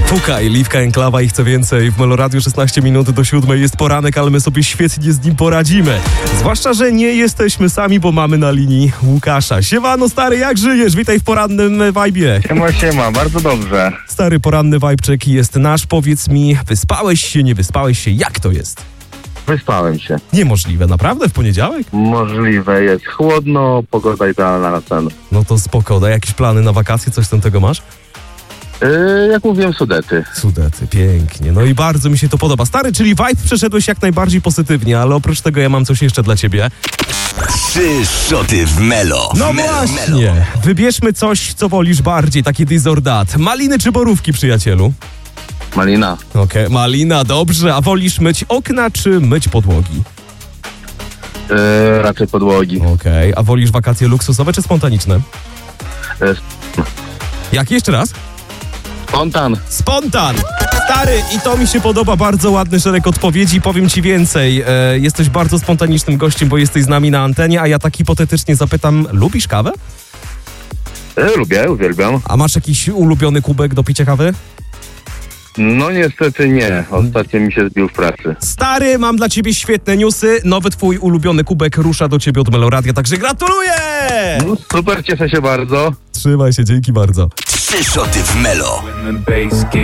Tukaj, Liwka Enklawa i Chcę Więcej. W Meloradiu 16 minut do 7 jest poranek, ale my sobie świetnie z nim poradzimy. Zwłaszcza, że nie jesteśmy sami, bo mamy na linii Łukasza. Siemano stary, jak żyjesz? Witaj w porannym vibe'ie. Siema, bardzo dobrze. Stary, poranny vibe'czyk jest nasz. Powiedz mi, wyspałeś się, nie wyspałeś się? Jak to jest? Wyspałem się. Niemożliwe, naprawdę? W poniedziałek? Możliwe, jest chłodno, pogoda idealna na sen. No to spoko. Jakieś plany na wakacje? Coś tam tego masz? Jak mówiłem, Sudety. Sudety, pięknie. No i bardzo mi się to podoba. Stary, czyli vibe przeszedłeś jak najbardziej pozytywnie, ale oprócz tego ja mam coś jeszcze dla ciebie. 3 szoty w Melo. No Melo, właśnie. Melo. Wybierzmy coś, co wolisz bardziej, takie this or that. Maliny czy borówki, przyjacielu? Malina. Okej, malina, dobrze. A wolisz myć okna czy myć podłogi? Raczej podłogi. Okej, a wolisz wakacje luksusowe czy spontaniczne? Jak jeszcze raz? Spontan. Spontan! Stary, i to mi się podoba, bardzo ładny szereg odpowiedzi. Powiem ci więcej, jesteś bardzo spontanicznym gościem, bo jesteś z nami na antenie, a ja tak hipotetycznie zapytam, lubisz kawę? Lubię, uwielbiam. A masz jakiś ulubiony kubek do picia kawy? No niestety nie. Ostatnio mi się zbił w pracy. Stary, mam dla ciebie świetne newsy. Nowy twój ulubiony kubek rusza do ciebie od Meloradia, także gratuluję! No, super, cieszę się bardzo. Trzymaj się, dzięki bardzo. 3 szoty w Melo.